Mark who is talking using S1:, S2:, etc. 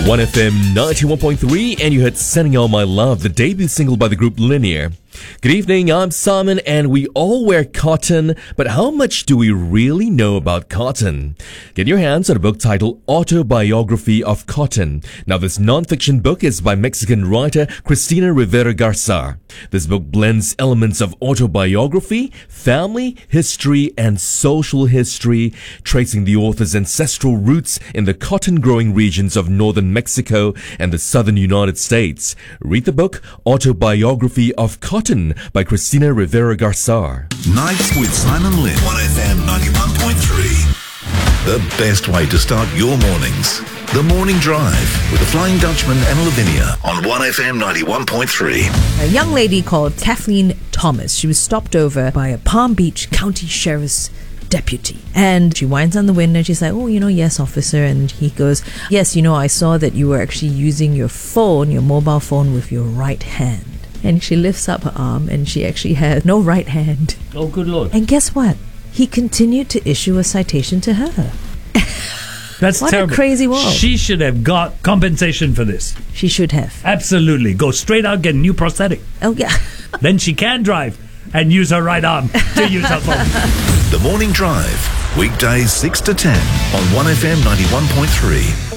S1: 1FM 91.3, and you heard Sending All My Love, the debut single by the group Linear. Good evening, I'm Simon, and we all wear cotton, but how much do we really know about cotton? Get your hands on a book titled Autobiography of Cotton. Now, this non-fiction book is by Mexican writer Cristina Rivera Garza. This book blends elements of autobiography, family, history, and social history, tracing the author's ancestral roots in the cotton-growing regions of northern Mexico and the southern United States. Read the book Autobiography of Cotton by Cristina Rivera Garza.
S2: Nights with Simon Lynn. 1FM 91.3. The best way to start your mornings. The Morning Drive with the Flying Dutchman and Lavinia on 1FM 91.3.
S3: A young lady called Kathleen Thomas. She was stopped over by a Palm Beach County Sheriff's deputy, and she winds on the window and she's like, oh, yes, officer. And he goes, yes, I saw that you were actually using your phone, your mobile phone, with your right hand. And she lifts up her arm and she actually has no right hand.
S4: Oh, good Lord.
S3: And guess what? He continued to issue a citation to her.
S4: That's
S3: what
S4: terrible.
S3: A crazy world.
S4: She should have got compensation for this.
S3: She should have.
S4: Absolutely. Go straight out, get a new prosthetic.
S3: Oh, yeah.
S4: Then she can drive and use her right arm to use her phone.
S2: The Morning Drive, weekdays 6 to 10 on 1FM 91.3.